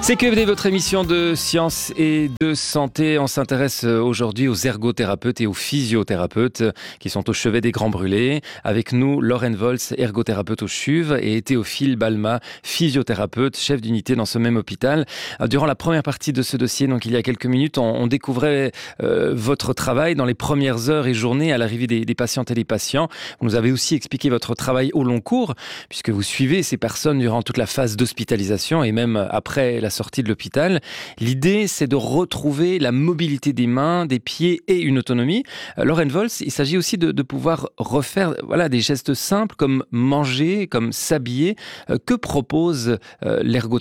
CQFD, votre émission de sciences et de santé. On s'intéresse aujourd'hui aux ergothérapeutes et aux physiothérapeutes qui sont au chevet des Grands Brûlés. Avec nous, Lauren Volz, ergothérapeute au CHUV, et Théophile Balma, physiothérapeute, chef d'unité dans ce même hôpital. Durant la première partie de ce dossier, donc il y a quelques minutes, on découvrait votre travail dans les premières heures et journées à l'arrivée des patientes et des patients. Vous nous avez aussi expliqué votre travail au long cours, puisque vous suivez ces personnes durant toute la phase d'hospitalisation et même après la sortie de l'hôpital. L'idée, c'est de retrouver la mobilité des mains, des pieds et une autonomie. Lauren Volz, il s'agit aussi de pouvoir refaire des gestes simples comme manger, comme s'habiller. Que propose l'ergothérapeute ?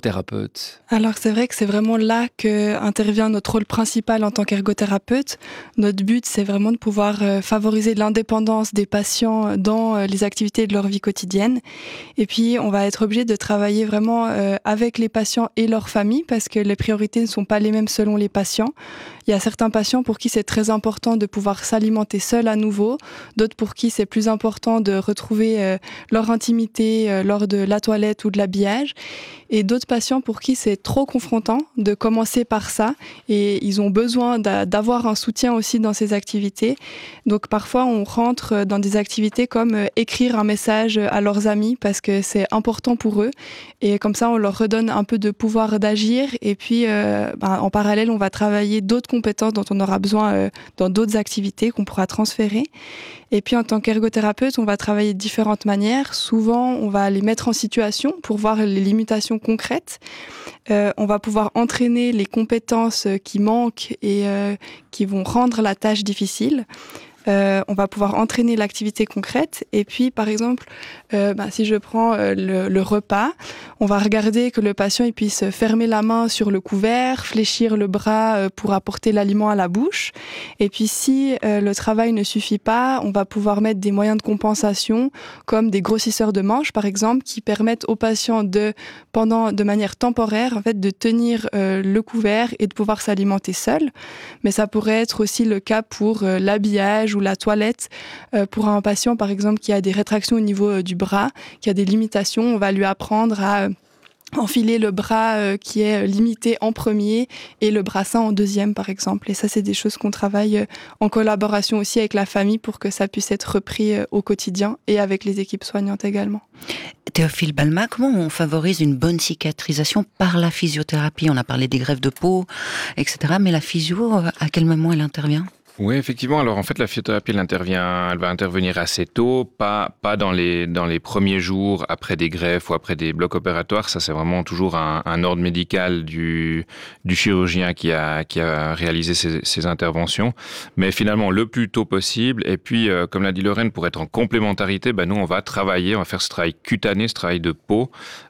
Alors c'est vrai que c'est vraiment là qu'intervient notre rôle principal en tant qu'ergothérapeute. Notre but, c'est vraiment de pouvoir favoriser l'indépendance des patients dans les activités de leur vie quotidienne. Et puis, on va être obligé de travailler vraiment avec les patients et leurs familles parce que les priorités ne sont pas les mêmes selon les patients. Il y a certains patients pour qui c'est très important de pouvoir s'alimenter seul à nouveau, d'autres pour qui c'est plus important de retrouver leur intimité lors de la toilette ou de l'habillage, et d'autres patients pour qui c'est trop confrontant de commencer par ça et ils ont besoin d'avoir un soutien aussi dans ces activités. Donc parfois on rentre dans des activités comme écrire un message à leurs amis parce que c'est important pour eux et comme ça on leur redonne un peu de pouvoir d'agir et puis en parallèle on va travailler d'autres compétences dont on aura besoin dans d'autres activités qu'on pourra transférer. Et puis en tant qu'ergothérapeute, on va travailler de différentes manières. Souvent, on va les mettre en situation pour voir les limitations concrètes. On va pouvoir entraîner les compétences qui manquent et qui vont rendre la tâche difficile. On va pouvoir entraîner l'activité concrète. Et puis, par exemple, si je prends le repas, on va regarder que le patient il puisse fermer la main sur le couvert, fléchir le bras pour apporter l'aliment à la bouche. Et puis, si le travail ne suffit pas, on va pouvoir mettre des moyens de compensation, comme des grossisseurs de manches, par exemple, qui permettent aux patients de manière temporaire, en fait, de tenir le couvert et de pouvoir s'alimenter seul. Mais ça pourrait être aussi le cas pour l'habillage ou la toilette. Pour un patient, par exemple, qui a des rétractions au niveau du bras, qui a des limitations, on va lui apprendre à enfiler le bras qui est limité en premier et le brassin en deuxième, par exemple. Et ça, c'est des choses qu'on travaille en collaboration aussi avec la famille pour que ça puisse être repris au quotidien et avec les équipes soignantes également. Théophile Balma, comment on favorise une bonne cicatrisation par la physiothérapie ? On a parlé des greffes de peau, etc. Mais la physio, à quel moment elle intervient ? Oui, effectivement. Alors, en fait, la physiothérapie, elle va intervenir assez tôt, pas dans les premiers jours après des greffes ou après des blocs opératoires. Ça, c'est vraiment toujours un ordre médical du chirurgien qui a réalisé ces interventions. Mais finalement, le plus tôt possible. Et puis, comme l'a dit Lauren, pour être en complémentarité, nous, on va faire ce travail cutané, ce travail de peau,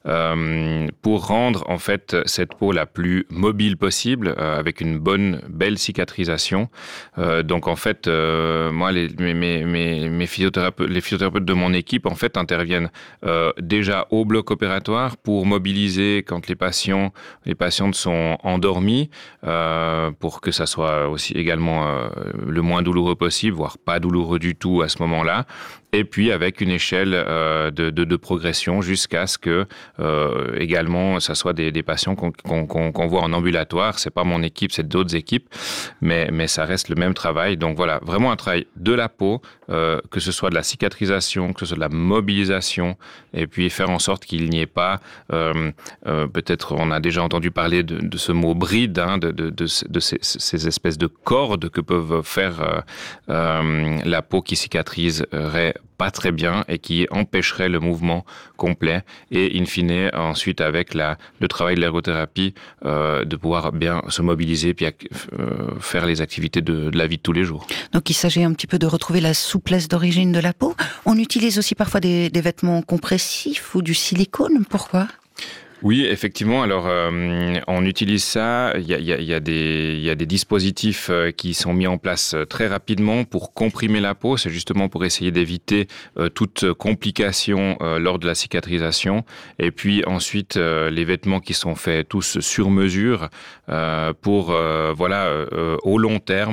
pour rendre, en fait, cette peau la plus mobile possible, avec une belle cicatrisation. Donc en fait, moi, mes physiothérapeutes, les physiothérapeutes de mon équipe, en fait, interviennent déjà au bloc opératoire pour mobiliser quand les patientes sont endormies, pour que ça soit aussi également le moins douloureux possible, voire pas douloureux du tout à ce moment-là. Et puis avec une échelle de progression jusqu'à ce que également ça soit des patients qu'on voit en ambulatoire. C'est pas mon équipe, c'est d'autres équipes, mais ça reste le même travail. Donc voilà, vraiment un travail de la peau, que ce soit de la cicatrisation, que ce soit de la mobilisation, et puis faire en sorte qu'il n'y ait pas, peut-être on a déjà entendu parler de ce mot bride, de ces espèces de cordes que peuvent faire la peau qui cicatriserait pas très bien et qui empêcherait le mouvement complet et in fine ensuite avec le travail de l'ergothérapie de pouvoir bien se mobiliser puis faire les activités de la vie de tous les jours. Donc il s'agit un petit peu de retrouver la souplesse d'origine de la peau. On utilise aussi parfois des vêtements compressifs ou du silicone, pourquoi ? Oui, effectivement. Alors, on utilise ça. Il y a des dispositifs qui sont mis en place très rapidement pour comprimer la peau. C'est justement pour essayer d'éviter toute complication lors de la cicatrisation. Et puis ensuite, les vêtements qui sont faits tous sur mesure pour au long terme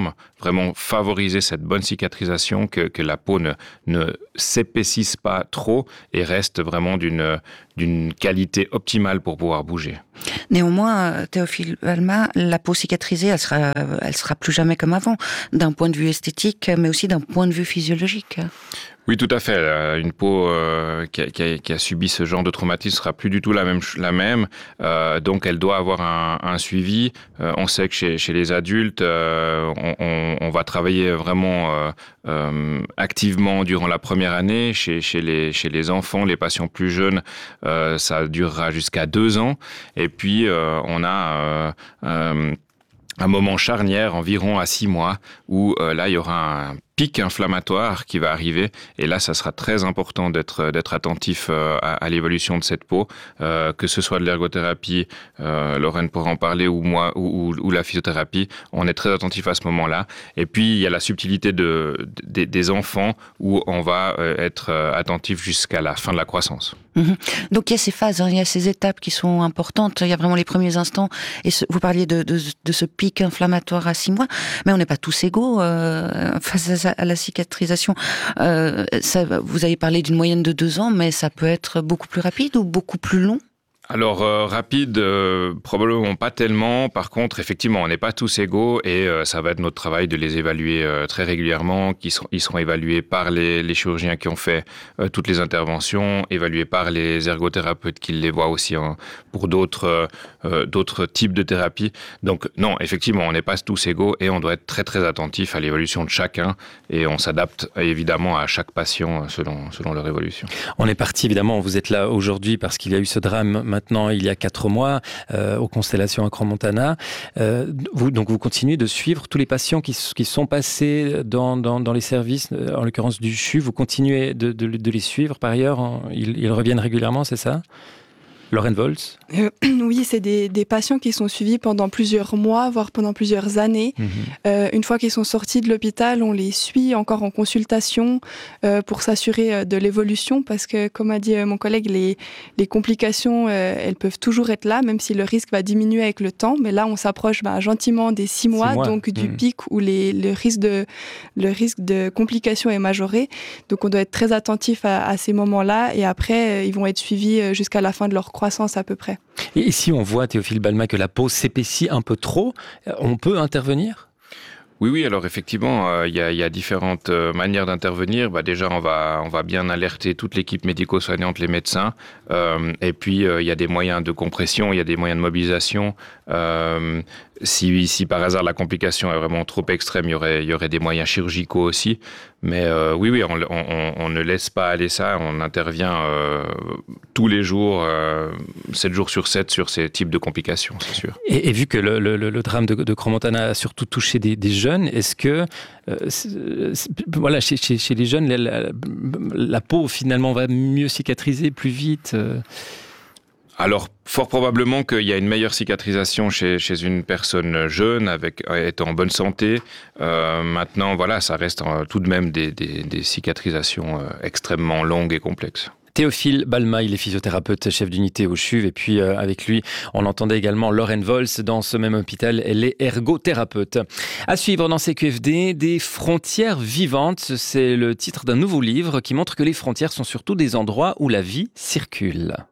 vraiment favoriser cette bonne cicatrisation, que la peau ne s'épaississe pas trop et reste vraiment d'une qualité optimale pour pouvoir bouger. Néanmoins, Théophile Balma, la peau cicatrisée, elle sera plus jamais comme avant, d'un point de vue esthétique, mais aussi d'un point de vue physiologique. Oui, tout à fait. Une peau qui a subi ce genre de traumatisme sera plus du tout la même. Donc, elle doit avoir un suivi. On sait que chez les adultes, on va travailler vraiment activement durant la première année. Chez les enfants, les patients plus jeunes, ça durera jusqu'à 2 ans. Et puis, on a un moment charnière, environ à 6 mois, où là, il y aura un pic inflammatoire qui va arriver, et là ça sera très important d'être attentif à l'évolution de cette peau, que ce soit de l'ergothérapie, Lorraine pourra en parler, ou moi, ou la physiothérapie. On est très attentif à ce moment-là. Et puis il y a la subtilité des enfants, où on va être attentif jusqu'à la fin de la croissance. Donc il y a ces phases, il y a ces étapes qui sont importantes. Il y a vraiment les premiers instants, et vous parliez de ce pic inflammatoire à 6 mois, mais on n'est pas tous égaux face à la cicatrisation. Vous avez parlé d'une moyenne de 2 ans, mais ça peut être beaucoup plus rapide ou beaucoup plus long? Alors, rapide, probablement pas tellement. Par contre, effectivement, on n'est pas tous égaux, et ça va être notre travail de les évaluer très régulièrement. Ils seront évalués par les chirurgiens qui ont fait toutes les interventions, évalués par les ergothérapeutes qui les voient aussi pour d'autres types de thérapies. Donc non, effectivement, on n'est pas tous égaux, et on doit être très très attentif à l'évolution de chacun, et on s'adapte évidemment à chaque patient selon leur évolution. On est parti, évidemment, vous êtes là aujourd'hui parce qu'il y a eu ce drame maintenant il y a 4 mois aux Constellations à Crans-Montana. Vous continuez de suivre tous les patients qui sont passés dans les services, en l'occurrence du CHU. Vous continuez de les suivre par ailleurs. Ils reviennent régulièrement, c'est ça? Lorraine Volz? Oui, c'est des patients qui sont suivis pendant plusieurs mois, voire pendant plusieurs années. Une fois qu'ils sont sortis de l'hôpital, on les suit encore en consultation pour s'assurer de l'évolution, parce que, comme a dit mon collègue, les complications, elles peuvent toujours être là, même si le risque va diminuer avec le temps. Mais là, on s'approche gentiment des 6 mois, donc du pic où le risque de complications est majoré. Donc, on doit être très attentif à ces moments-là, et après, ils vont être suivis jusqu'à la fin de leur croissance à peu près. Et si on voit, Théophile Balma, que la peau s'épaissit un peu trop, on peut intervenir? Oui, alors effectivement, il y a différentes manières d'intervenir. Déjà, on va bien alerter toute l'équipe médico-soignante, les médecins. Et puis, il y a des moyens de compression, il y a des moyens de mobilisation. Si par hasard la complication est vraiment trop extrême, il y aurait des moyens chirurgicaux aussi. Mais oui, on ne laisse pas aller ça. On intervient tous les jours, 7 jours sur 7, sur ces types de complications, c'est sûr. Et vu que le drame de Crans-Montana a surtout touché des jeunes, est-ce que chez les jeunes, la peau finalement va mieux cicatriser plus vite? Alors, fort probablement qu'il y a une meilleure cicatrisation chez une personne jeune, étant en bonne santé. Maintenant, ça reste tout de même des cicatrisations extrêmement longues et complexes. Théophile Balma, il est physiothérapeute, chef d'unité au CHUV, et puis avec lui, on entendait également Lorraine Volz dans ce même hôpital, elle est ergothérapeute. À suivre dans CQFD, des frontières vivantes, c'est le titre d'un nouveau livre qui montre que les frontières sont surtout des endroits où la vie circule.